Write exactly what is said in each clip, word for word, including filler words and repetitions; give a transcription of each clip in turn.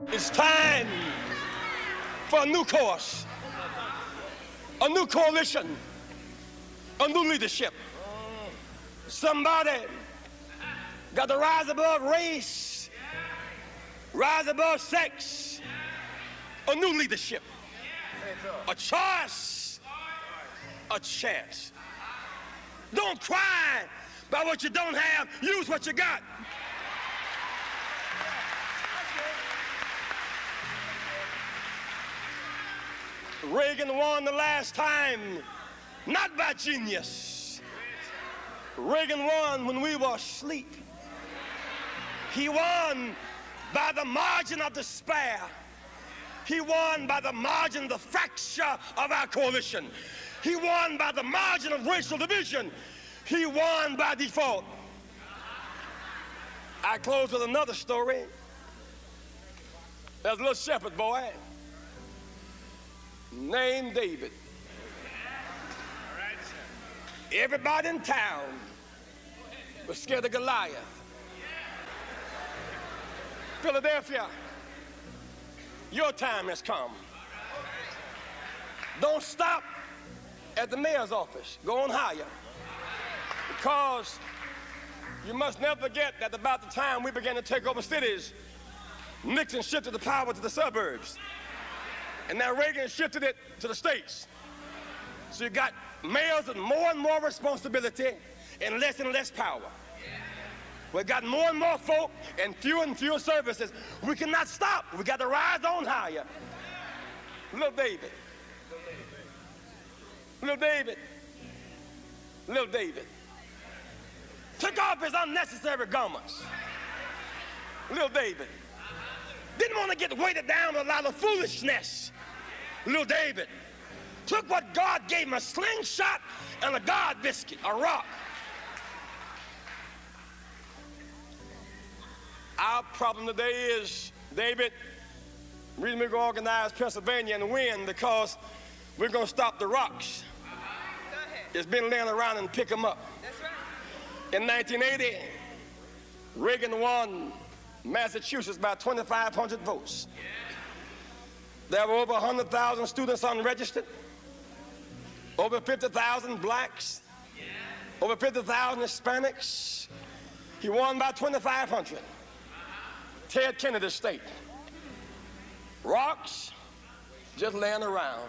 It's time for a new course, a new coalition, a new leadership. Somebody got to rise above race, rise above sex, a new leadership, a choice, a chance. Don't cry about what you don't have, use what you got. Reagan won the last time, not by genius. Reagan won when we were asleep. He won by the margin of despair. He won by the margin of the fracture of our coalition. He won by the margin of racial division. He won by default. I close with another story. There's a little shepherd boy named David. Everybody in town was scared of Goliath. Philadelphia, your time has come. Don't stop at the mayor's office. Go on higher. Because you must never forget that about the time we began to take over cities, Nixon shifted the power to the suburbs. And now Reagan shifted it to the states. So you got mayors with more and more responsibility and less and less power. We've got more and more folk and fewer and fewer services. We cannot stop. We got to rise on higher. Little David. Little David. Little David. Took off his unnecessary garments. Little David. Didn't want to get weighted down with a lot of foolishness. Little David took what God gave him, a slingshot and a God biscuit, a rock. Our problem today is, David, the reason we're going to organize Pennsylvania and win, because we're going to stop the rocks. It's been laying around and pick them up. That's right. In nineteen eighty, Reagan won Massachusetts by twenty-five hundred votes. There were over one hundred thousand students unregistered, over fifty thousand blacks, over fifty thousand Hispanics. He won by twenty-five hundred. Ted Kennedy State. Rocks just laying around.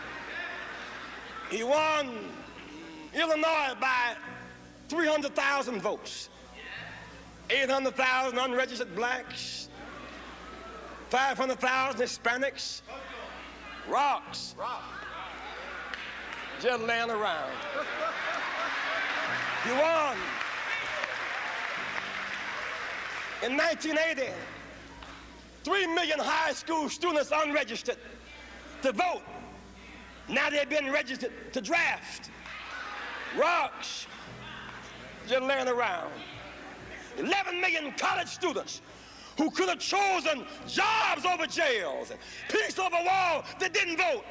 He won Illinois by three hundred thousand votes. eight hundred thousand unregistered blacks, five hundred thousand Hispanics. Rocks. Just laying around. He won. In nineteen eighty, three million high school students unregistered to vote. Now they've been registered to draft. Rocks. Just laying around. eleven million college students who could have chosen jobs over jails and peace over wall that didn't vote.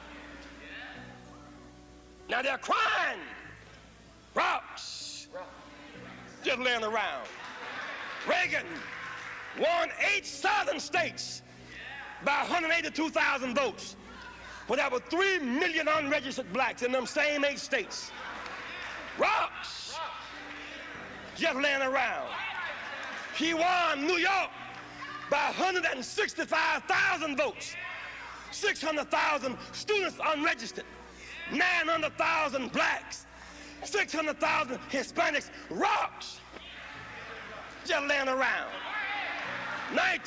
Now they're crying. Rocks. Just laying around. Reagan won eight southern states by one hundred eighty-two thousand votes. But there were three million unregistered blacks in them same eight states. Rocks. Just laying around. He won New York by one hundred sixty-five thousand votes. six hundred thousand students unregistered. nine hundred thousand blacks. six hundred thousand Hispanics. Rocks. Just laying around.